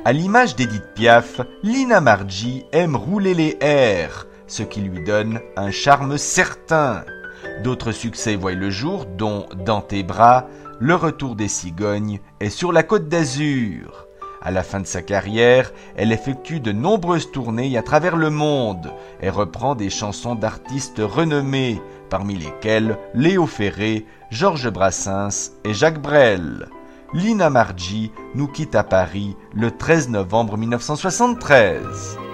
À l'image d'Édith Piaf, Lina Marji aime rouler les airs, ce qui lui donne un charme certain. D'autres succès voient le jour, dont Dans tes bras, Le retour des cigognes et Sur la côte d'Azur. À la fin de sa carrière, elle effectue de nombreuses tournées à travers le monde et reprend des chansons d'artistes renommés, parmi lesquels Léo Ferré, Georges Brassens et Jacques Brel. Lina Marji nous quitte à Paris le 13 novembre 1973.